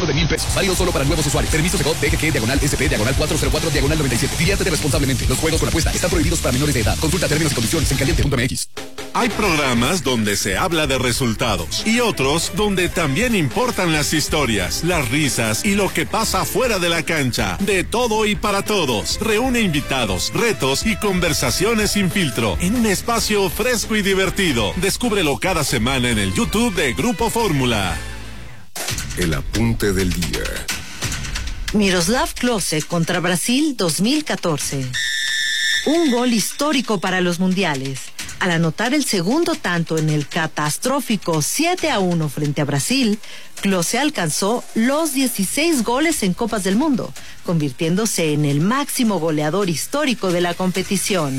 bono de $1,000. Válido solo para nuevos usuarios. Permiso de DGG/SP/404-97. Diviértete responsablemente. Los juegos con apuesta están prohibidos para menores de edad. Consulta términos y condiciones en caliente.mx. Hay programas donde se habla de resultados y otros donde también importan las historias, las risas y lo que pasa fuera de la cancha. De todo y para todos. Reúne invitados, retos y conversaciones sin filtro en un espacio fresco y divertido. Descúbrelo cada semana en el YouTube de Grupo Fórmula. El apunte del día. Miroslav Klose contra Brasil 2014. Un gol histórico para los mundiales. Al anotar el segundo tanto en el catastrófico 7-1 frente a Brasil, Klose alcanzó los 16 goles en Copas del Mundo, convirtiéndose en el máximo goleador histórico de la competición.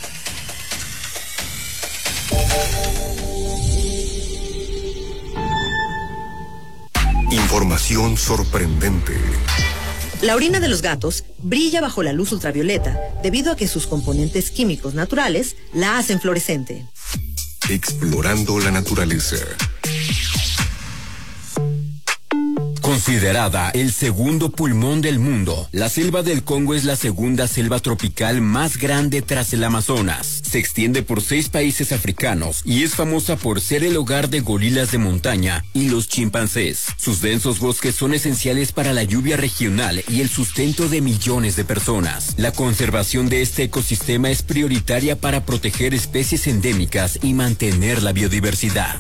Información sorprendente. La orina de los gatos brilla bajo la luz ultravioleta debido a que sus componentes químicos naturales la hacen fluorescente. Explorando la naturaleza. Considerada el segundo pulmón del mundo, la selva del Congo es la segunda selva tropical más grande tras el Amazonas. Se extiende por 6 países africanos y es famosa por ser el hogar de gorilas de montaña y los chimpancés. Sus densos bosques son esenciales para la lluvia regional y el sustento de millones de personas. La conservación de este ecosistema es prioritaria para proteger especies endémicas y mantener la biodiversidad.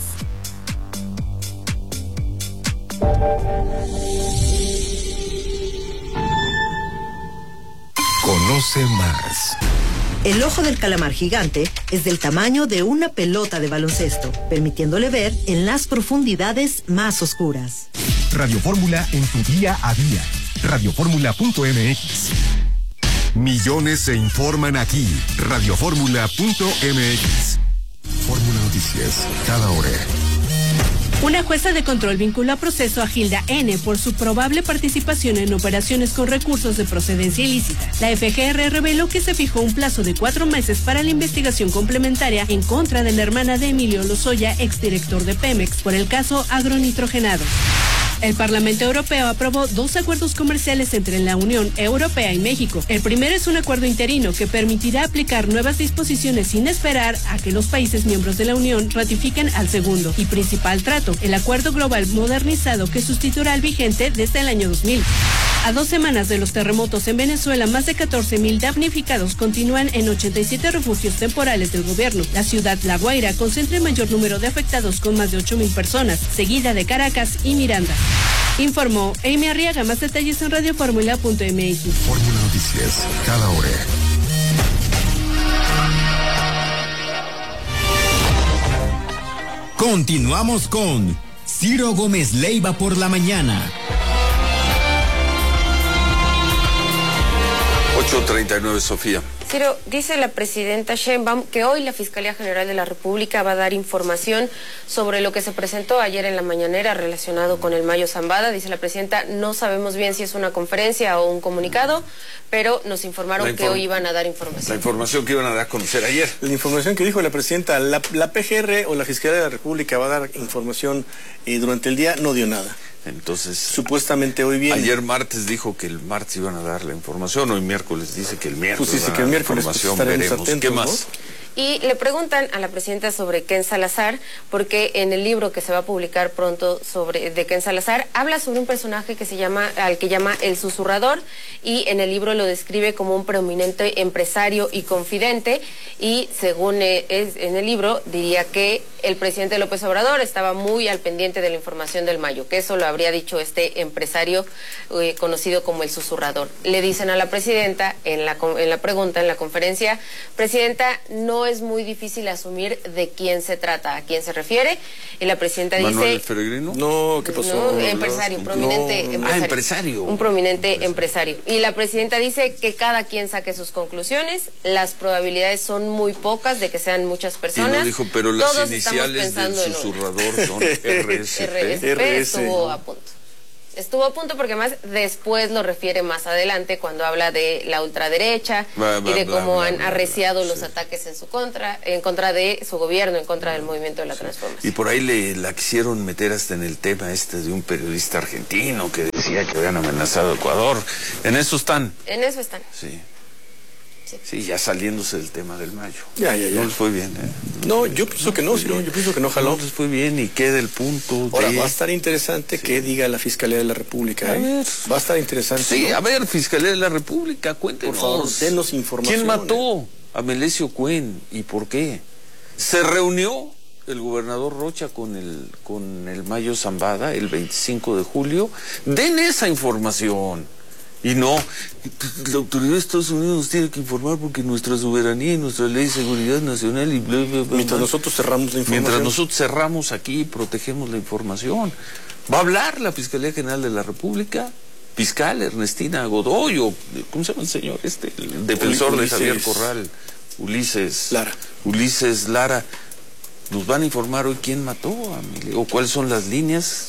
Conoce más. El ojo del calamar gigante es del tamaño de una pelota de baloncesto, permitiéndole ver en las profundidades más oscuras. Radio Fórmula en tu día a día. Radioformula.mx. Millones se informan aquí. Radioformula.mx. Fórmula Noticias, cada hora. Una jueza de control vinculó a proceso a Gilda N. por su probable participación en operaciones con recursos de procedencia ilícita. La FGR reveló que se fijó un plazo de 4 meses para la investigación complementaria en contra de la hermana de Emilio Lozoya, exdirector de Pemex, por el caso agronitrogenado. El Parlamento Europeo aprobó 2 acuerdos comerciales entre la Unión Europea y México. El primero es un acuerdo interino que permitirá aplicar nuevas disposiciones sin esperar a que los países miembros de la Unión ratifiquen al segundo y principal trato, el Acuerdo Global Modernizado que sustituirá al vigente desde el año 2000. A 2 semanas de los terremotos en Venezuela, más de 14,000 damnificados continúan en 87 refugios temporales del gobierno. La ciudad La Guaira concentra el mayor número de afectados con más de 8,000 personas, seguida de Caracas y Miranda. Informó Amy Arriaga. Más detalles en radioformula.mx. Fórmula Noticias, cada hora. Continuamos con Ciro Gómez Leiva por la mañana. 8:39, Sofía. Ciro, dice la presidenta Sheinbaum que hoy la Fiscalía General de la República va a dar información sobre lo que se presentó ayer en la mañanera relacionado con el Mayo Zambada. Dice la presidenta, no sabemos bien si es una conferencia o un comunicado, pero nos informaron que hoy iban a dar información. La información que iban a dar a conocer ayer. La información que dijo la presidenta, la PGR o la Fiscalía de la República va a dar información durante el día, no dio nada. Entonces, supuestamente hoy viene. Ayer martes dijo que el martes iban a dar la información, hoy miércoles dice que el miércoles. Pues dice que el miércoles veremos. Atentos, ¿Qué más? ¿no? Y le preguntan a la presidenta sobre Ken Salazar, porque en el libro que se va a publicar pronto de Ken Salazar, habla sobre un personaje al que llama el susurrador, y en el libro lo describe como un prominente empresario y confidente, y según en el libro, diría que el presidente López Obrador estaba muy al pendiente de la información del Mayo, que eso lo habría dicho este empresario conocido como el susurrador. Le dicen a la presidenta en la pregunta, en la conferencia, presidenta, no es muy difícil asumir de quién se trata, a quién se refiere, y la presidenta ¿Manuel dice... Peregrino? No, ¿qué pasó? No, empresario, prominente empresario. Ah, empresario. Un prominente empresario. Y la presidenta dice que cada quien saque sus conclusiones, las probabilidades son muy pocas de que sean muchas personas. Y no dijo, pero las todos iniciales del susurrador son RSP. RSP estuvo a punto. Estuvo a punto porque además después lo refiere más adelante cuando habla de la ultraderecha y de cómo han arreciado los ataques en contra de su gobierno, en contra del movimiento de la transformación. Y por ahí la quisieron meter hasta en el tema de un periodista argentino que decía que habían amenazado a Ecuador. En eso están. En eso están. Sí, ya saliéndose del tema del Mayo. Ya. No les fue bien, No, yo pienso que no, yo pienso que no jaló. No les fue bien y queda el punto. Ahora, va a estar interesante que diga la Fiscalía de la República. A ver. Va a estar interesante. Sí, ¿no? A ver, Fiscalía de la República, cuéntenos. Por favor, denos información. ¿Quién mató a Melesio Cuen y por qué? ¿Se reunió el gobernador Rocha con el Mayo Zambada el 25 de julio? Den esa información. Y no, la autoridad de Estados Unidos nos tiene que informar porque nuestra soberanía y nuestra ley de seguridad nacional y bla, bla, bla. Mientras nosotros cerramos la información. Mientras nosotros cerramos aquí y protegemos la información. Va a hablar la Fiscalía General de la República, fiscal Ernestina Godoy, o ¿cómo se llama el señor el defensor de Javier Corral, Ulises Lara. Nos van a informar hoy quién mató a Emilio, o cuáles son las líneas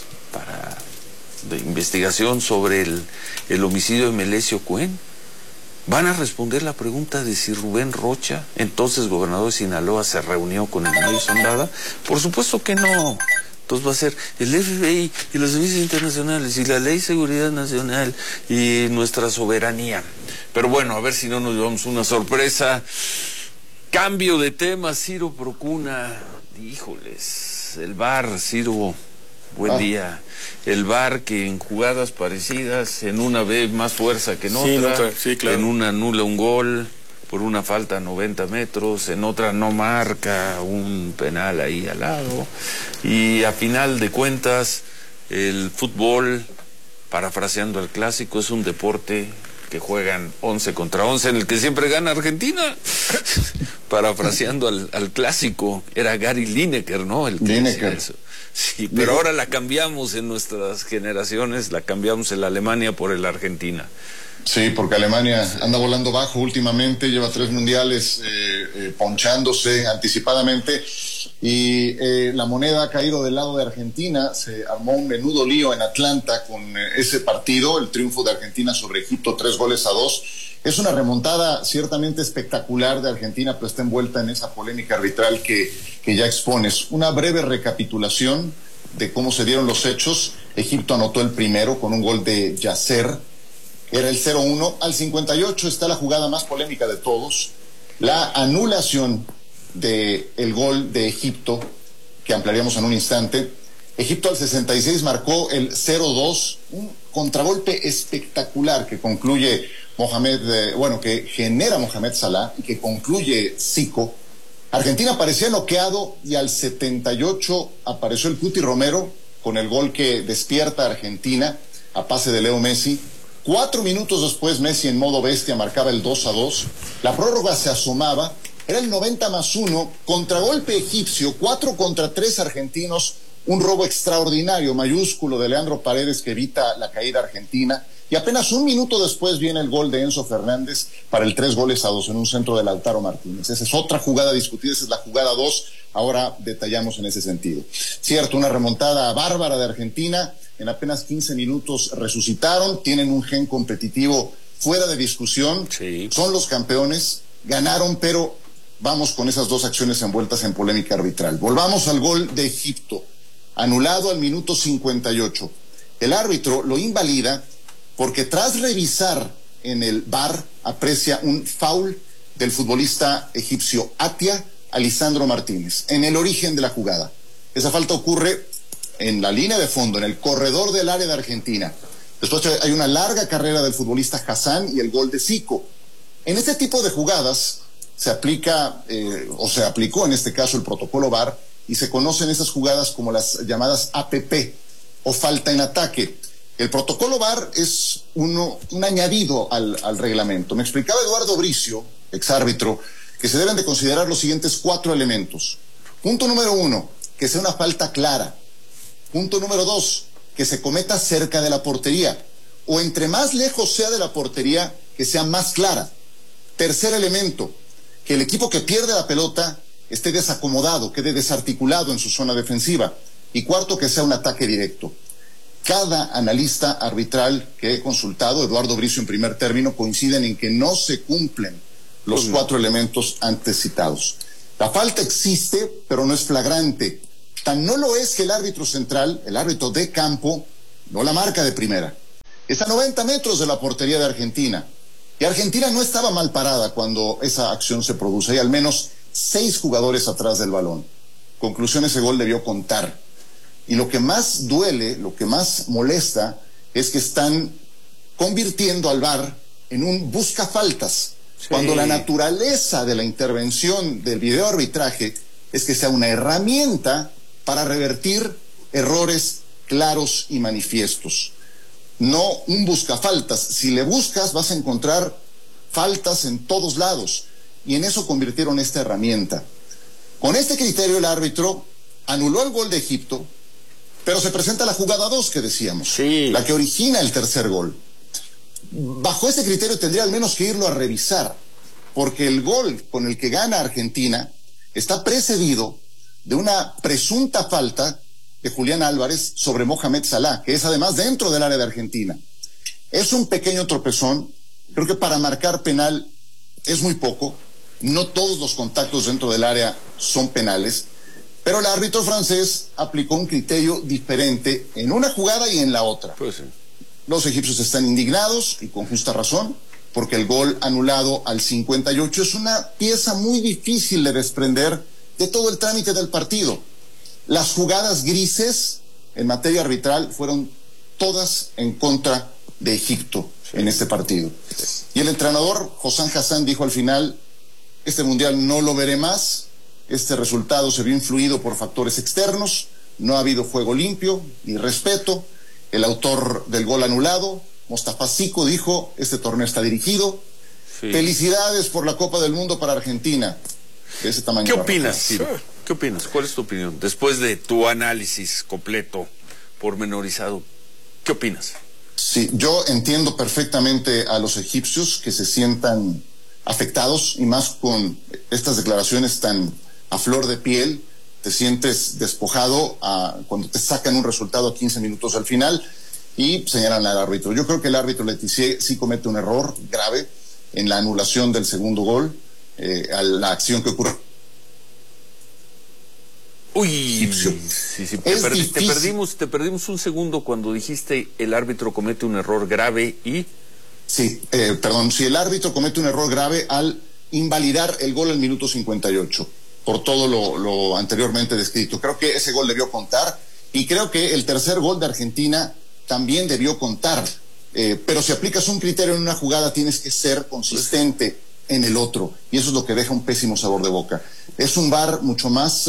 de investigación sobre el homicidio de Melesio Cuen. Van a responder la pregunta de si Rubén Rocha, entonces gobernador de Sinaloa, se reunió con el Mayo Zambada. Por supuesto que no. Entonces va a ser el FBI y los servicios internacionales y la ley de seguridad nacional y nuestra soberanía. Pero bueno, a ver si no nos llevamos una sorpresa. Cambio de tema, Ciro Procuna. Híjoles, el VAR, Ciro, buen día. El VAR que en jugadas parecidas, en una ve más fuerza que en otra, claro. En una anula un gol por una falta a 90 metros, en otra no marca un penal ahí al lado. Y a final de cuentas, el fútbol, parafraseando al clásico, es un deporte que juegan 11 contra 11, en el que siempre gana Argentina. Parafraseando al clásico, era Gary Lineker, ¿no? El que Lineker. Eso. Sí, pero ahora la cambiamos en nuestras generaciones, la cambiamos en la Alemania por el Argentina. Sí, porque Alemania anda volando bajo últimamente, lleva 3 mundiales ponchándose anticipadamente y la moneda ha caído del lado de Argentina. Se armó un menudo lío en Atlanta con ese partido, el triunfo de Argentina sobre Egipto, 3-2. Es una remontada ciertamente espectacular de Argentina, pero está envuelta en esa polémica arbitral que ya expones. Una breve recapitulación de cómo se dieron los hechos. Egipto anotó el primero con un gol de Yasser. Era el 0-1. Al 58 está la jugada más polémica de todos. La anulación del gol de Egipto, que ampliaríamos en un instante. Egipto al 66 marcó el 0-2. Un contragolpe espectacular que concluye que genera Mohamed Salah y que concluye Zico. Argentina parecía noqueado y al 78 apareció el Cuti Romero con el gol que despierta a Argentina a pase de Leo Messi. 4 minutos después Messi en modo bestia marcaba el 2-2. La prórroga se asomaba, era el 90+1, contragolpe egipcio, 4 contra 3 argentinos, un robo extraordinario, mayúsculo de Leandro Paredes que evita la caída argentina. Y apenas 1 minuto después viene el gol de Enzo Fernández para el 3-2 en un centro de Lautaro Martínez. Esa es otra jugada discutida, esa es la jugada 2, ahora detallamos en ese sentido. Cierto, una remontada bárbara de Argentina, en apenas 15 minutos resucitaron, tienen un gen competitivo fuera de discusión, sí. Son los campeones, ganaron, pero vamos con esas 2 acciones envueltas en polémica arbitral. Volvamos al gol de Egipto, anulado al minuto 58. El árbitro lo invalida porque tras revisar en el VAR aprecia un foul del futbolista egipcio Atia a Lisandro Martínez, en el origen de la jugada. Esa falta ocurre en la línea de fondo, en el corredor del área de Argentina. Después hay una larga carrera del futbolista Hassan y el gol de Zico. En este tipo de jugadas se aplica, se aplicó en este caso el protocolo VAR, y se conocen esas jugadas como las llamadas APP, o falta en ataque. El protocolo VAR es un añadido al reglamento. Me explicaba Eduardo Bricio, exárbitro, que se deben de considerar los siguientes 4 elementos. Punto número 1, que sea una falta clara. Punto número 2, que se cometa cerca de la portería, o entre más lejos sea de la portería, que sea más clara. Tercer elemento, que el equipo que pierde la pelota esté desacomodado, quede desarticulado en su zona defensiva. Y cuarto, que sea un ataque directo. Cada analista arbitral que he consultado, Eduardo Bricio en primer término, coinciden en que no se cumplen los 4 elementos antes citados. La falta existe, pero no es flagrante. Tan no lo es que el árbitro central, el árbitro de campo, no la marca de primera. Está a 90 metros de la portería de Argentina. Y Argentina no estaba mal parada cuando esa acción se produce. Hay al menos 6 jugadores atrás del balón. Conclusión, ese gol debió contar. Y lo que más duele, lo que más molesta, es que están convirtiendo al VAR en un buscafaltas. Sí. Cuando la naturaleza de la intervención del videoarbitraje es que sea una herramienta para revertir errores claros y manifiestos. No un buscafaltas. Si le buscas, vas a encontrar faltas en todos lados. Y en eso convirtieron esta herramienta. Con este criterio, el árbitro anuló el gol de Egipto, pero se presenta la jugada 2 que decíamos, la que origina el tercer gol. Bajo ese criterio tendría al menos que irlo a revisar, porque el gol con el que gana Argentina está precedido de una presunta falta de Julián Álvarez sobre Mohamed Salah, que es además dentro del área de Argentina. Es un pequeño tropezón, creo que para marcar penal es muy poco, no todos los contactos dentro del área son penales, pero el árbitro francés aplicó un criterio diferente en una jugada y en la otra. Pues sí. Los egipcios están indignados, y con justa razón, porque el gol anulado al 58 es una pieza muy difícil de desprender de todo el trámite del partido. Las jugadas grises en materia arbitral fueron todas en contra de Egipto en este partido. Y el entrenador Hossam Hassan dijo al final: este mundial no lo veré más, este resultado se vio influido por factores externos, no ha habido juego limpio ni respeto. El autor del gol anulado, Mostafa Zico, dijo: este torneo está dirigido. Felicidades por la Copa del Mundo para Argentina. De ese tamaño. ¿Qué opinas, Ciro? ¿Qué opinas? ¿Cuál es tu opinión? Después de tu análisis completo, pormenorizado, ¿qué opinas? Sí, yo entiendo perfectamente a los egipcios que se sientan afectados, y más con estas declaraciones tan a flor de piel. Te sientes despojado cuando te sacan un resultado a 15 minutos al final y señalan al árbitro. Yo creo que el árbitro Letizia sí comete un error grave en la anulación del segundo gol, a la acción que ocurre. Uy, sí, te perdimos un segundo cuando dijiste el árbitro comete un error grave y... Sí, si el árbitro comete un error grave al invalidar el gol al minuto 58, por todo lo anteriormente descrito. Creo que ese gol debió contar, y creo que el tercer gol de Argentina también debió contar, pero si aplicas un criterio en una jugada tienes que ser consistente en el otro, y eso es lo que deja un pésimo sabor de boca. Es un VAR mucho más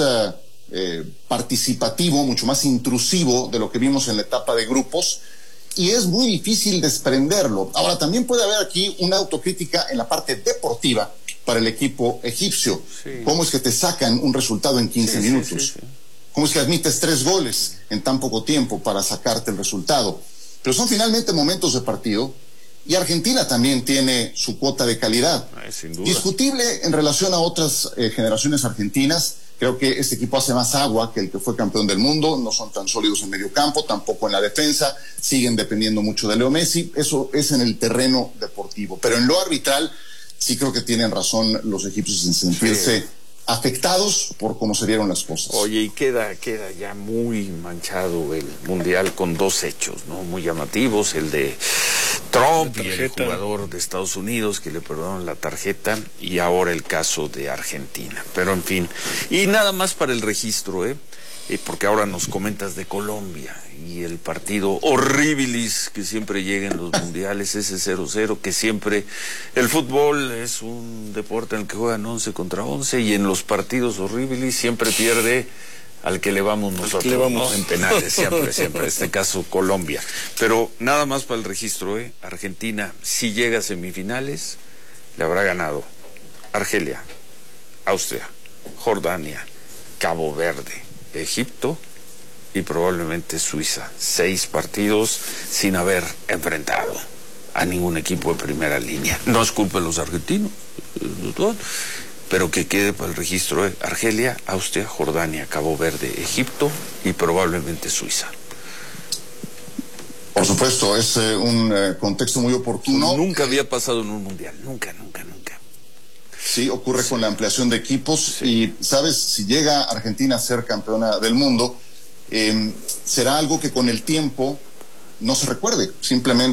participativo, mucho más intrusivo de lo que vimos en la etapa de grupos, y es muy difícil desprenderlo. Ahora, también puede haber aquí una autocrítica en la parte deportiva para el equipo egipcio. ¿Cómo es que te sacan un resultado en 15 minutos? ¿Cómo es que admites 3 goles en tan poco tiempo para sacarte el resultado? Pero son finalmente momentos de partido, y Argentina también tiene su cuota de calidad. Sin duda. Discutible en relación a otras generaciones argentinas. Creo que este equipo hace más agua que el que fue campeón del mundo. No son tan sólidos en medio campo, tampoco en la defensa. Siguen dependiendo mucho de Leo Messi. Eso es en el terreno deportivo. Pero en lo arbitral, sí creo que tienen razón los egipcios en sentirse afectados por cómo se dieron las cosas. Oye, y queda ya muy manchado el mundial con 2 hechos, ¿no? Muy llamativos: el de Trump y el jugador de Estados Unidos que le perdonaron la tarjeta, y ahora el caso de Argentina. Pero en fin, y nada más para el registro, porque ahora nos comentas de Colombia y el partido horribilis que siempre llega en los mundiales, ese 0-0, que siempre el fútbol es un deporte en el que juegan 11 contra 11, y en los partidos horribilis siempre pierde al que le vamos nosotros, ¿no? En penales, siempre, en este caso Colombia. Pero nada más para el registro, Argentina, si llega a semifinales, le habrá ganado Argelia, Austria, Jordania, Cabo Verde, Egipto y probablemente Suiza. 6 partidos sin haber enfrentado a ningún equipo de primera línea. No es culpa de los argentinos, pero que quede para el registro: Argelia, Austria, Jordania, Cabo Verde, Egipto y probablemente Suiza. Por supuesto, es un contexto muy oportuno. Nunca había pasado en un mundial, nunca. Sí, ocurre con la ampliación de equipos y, ¿sabes? Si llega Argentina a ser campeona del mundo, será algo que con el tiempo no se recuerde, simplemente